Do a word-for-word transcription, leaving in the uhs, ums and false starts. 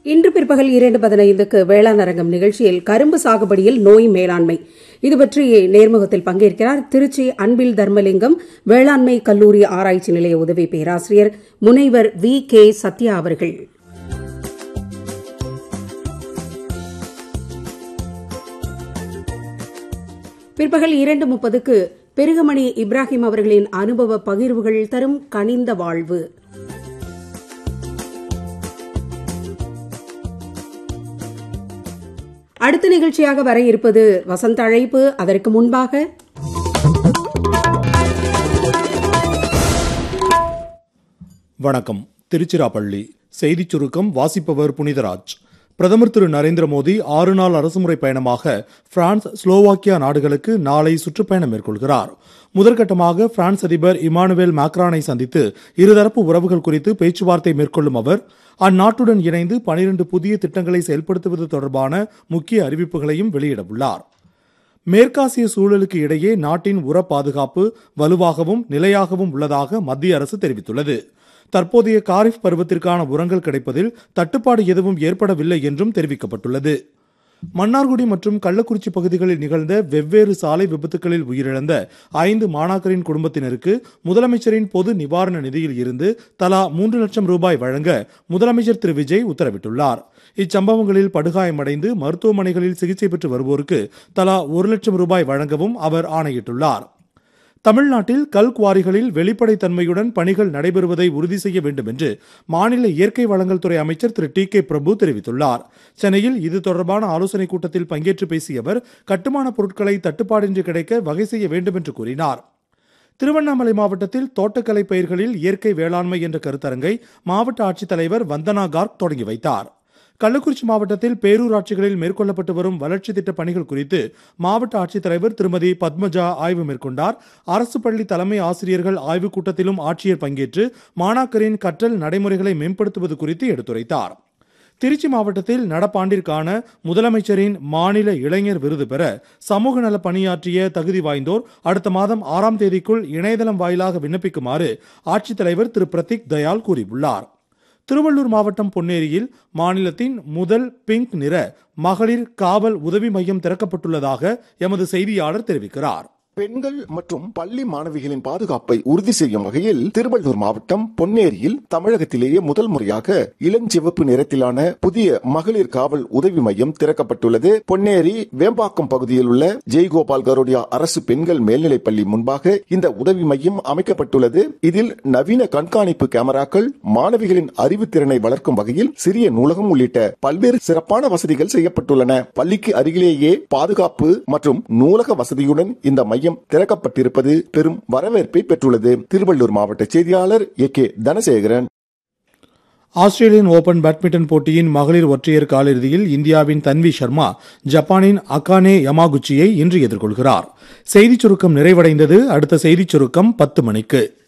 இன்று பிற்பகல் இரண்டு பதினைந்துக்கு வேளாண் அரங்கம் நிகழ்ச்சியில் கரும்பு சாகுபடியில் நோய் மேலாண்மை இது பற்றி நேர்முகத்தில் பங்கேற்கிறார் திருச்சி அன்பில் தர்மலிங்கம் வேளாண்மை கல்லூரி ஆராய்ச்சி நிலைய உதவி பேராசிரியர் முனைவர் வி கே சத்யா அவர்கள். பிற்பகல் இரண்டு முப்பதுக்கு பெருகமணி இப்ராஹிம் அவர்களின் அனுபவ பகிர்வுகள் தரும் கனிந்த வாழ்வு. அடுத்த நிகழ்ச்சியாக வர இருப்பது வசந்த அழைப்பு. அதற்கு முன்பாக வணக்கம். திருச்சிராப்பள்ளி செய்திச் சுருக்கம் வாசிப்பவர் புனிதராஜ். பிரதமர் திரு நரேந்திர மோடி ஆறு நாள் அரசுமுறை பயணமாக பிரான்ஸ், ஸ்லோவாக்கியா நாடுகளுக்கு நாளை சுற்றுப்பயணம் மேற்கொள்கிறார். முதற்கட்டமாக பிரான்ஸ் அதிபர் இமானுவேல் மேக்ரானை சந்தித்து இருதரப்பு உறவுகள் குறித்து பேச்சுவார்த்தை மேற்கொள்ளும் அவர் அந்நாட்டுடன் இணைந்து பனிரண்டு புதிய திட்டங்களை செயல்படுத்துவது தொடர்பான முக்கிய அறிவிப்புகளையும் வெளியிடவுள்ளார். மேற்காசிய சூழலுக்கு இடையே நாட்டின் உர பாதுகாப்பு வலுவாகவும் நிலையாகவும் உள்ளதாக மத்திய அரசு தெரிவித்துள்ளது. தற்போதைய காரிஃப் பருவத்திற்கான உரங்கள் கிடைப்பதில் தட்டுப்பாடு எதுவும் ஏற்படவில்லை என்றும் தெரிவிக்கப்பட்டுள்ளது. மன்னார்குடி மற்றும் கள்ளக்குறிச்சி பகுதிகளில் நிகழ்ந்த வெவ்வேறு சாலை விபத்துகளில் உயிரிழந்த ஐந்து மாணாக்கரின் குடும்பத்தினருக்கு முதலமைச்சரின் பொது நிவாரண நிதியில் இருந்து தலா மூன்று லட்சம் ரூபாய் வழங்க முதலமைச்சர் திரு விஜய் உத்தரவிட்டுள்ளார். இச்சம்பவங்களில் படுகாயமடைந்து மருத்துவமனைகளில் சிகிச்சை பெற்று வருவோருக்கு தலா ஒரு லட்சம் ரூபாய் வழங்கவும் அவர் ஆணையிட்டுள்ளார். தமிழ்நாட்டில் கல்குவாரிகளில் வெளிப்படைத்தன்மையுடன் பணிகள் நடைபெறுவதை உறுதி செய்ய வேண்டும் என்று மாநில இயற்கை வளங்கள் துறை அமைச்சர் திரு டி கே பிரபு தெரிவித்துள்ளார். சென்னையில் இது தொடர்பான ஆலோசனைக் கூட்டத்தில் பங்கேற்று பேசிய அவர் கட்டுமானப் பொருட்களை தட்டுப்பாடின்றி கிடைக்க வகை செய்ய வேண்டும் என்று கூறினார். திருவண்ணாமலை மாவட்டத்தில் தோட்டக்கலை பயிர்களில் இயற்கை வேளாண்மை என்ற கருத்தரங்கை மாவட்ட ஆட்சித்தலைவர் வந்தனா கார்க் தொடங்கி வைத்தார். கள்ளக்குறிச்சி மாவட்டத்தில் பேரூராட்சிகளில் மேற்கொள்ளப்பட்டு வரும் வளர்ச்சி திட்ட பணிகள் குறித்து மாவட்ட ஆட்சித்தலைவர் திருமதி பத்மஜா ஆய்வு மேற்கொண்டார். அரசு பள்ளி தலைமை ஆசிரியர்கள் ஆய்வுக் கூட்டத்திலும் ஆட்சியர் பங்கேற்று மாணாக்கரின் கற்றல் நடைமுறைகளை மேம்படுத்துவது குறித்து எடுத்துரைத்தார். திருச்சி மாவட்டத்தில் நடப்பாண்டிற்கான முதலமைச்சரின் மாநில இளைஞர் விருது பெற சமூக நல பணியாற்றிய தகுதி வாய்ந்தோர் அடுத்த மாதம் ஆறாம் தேதிக்குள் இணையதளம் வாயிலாக விண்ணப்பிக்குமாறு ஆட்சித்தலைவர் திரு பிரதீக் தயாள் கூறியுள்ளார். திருவள்ளூர் மாவட்டம் பொன்னேரியில் மாநிலத்தின் முதல் பிங்க் நிற மகளிர் காவல் உதவி மையம் திறக்கப்பட்டுள்ளதாக எமது செய்தியாளர் தெரிவிக்கிறார். பெண்கள் மற்றும் பள்ளி மாணவிகளின் பாதுகாப்பை உறுதி செய்யும் வகையில் திருவள்ளூர் மாவட்டம் பொன்னேரியில் தமிழகத்திலேயே முதல் முறையாக இளஞ்சிவப்பு நிறத்திலான புதிய மகளிர் காவல் உதவி மையம் திறக்கப்பட்டுள்ளது. பொன்னேரி வேம்பாக்கம் பகுதியில் உள்ள ஜெய்கோபால் கரோடியா அரசு பெண்கள் மேல்நிலைப் பள்ளி முன்பாக இந்த உதவி மையம் அமைக்கப்பட்டுள்ளது. இதில் நவீன கண்காணிப்பு கேமராக்கள், மாணவிகளின் அறிவுத்திறனை வளர்க்கும் வகையில் சிறிய நூலகம் உள்ளிட்ட பல்வேறு சிறப்பான வசதிகள் செய்யப்பட்டுள்ளன. பள்ளிக்கு அருகிலேயே பாதுகாப்பு மற்றும் நூலக வசதியுடன் இந்த மையம் திறக்கப்பட்டிருப்பது பெரும் வரவேற்பை பெற்றுள்ளது. திருவள்ளூர் மாவட்ட செய்தியாளர் A K Dhanasekaran. Australian open badminton போட்டியின் மகளிர் ஒற்றையர் காலிறுதியில் இந்தியாவின் தன்வி சர்மா ஜப்பானின் அகானே யமாகுச்சியை இன்று எதிர்கொள்கிறார். செய்திச் சுருக்கம் நிறைவடைந்தது. அடுத்த செய்திச் சுருக்கம் பத்து மணிக்கு.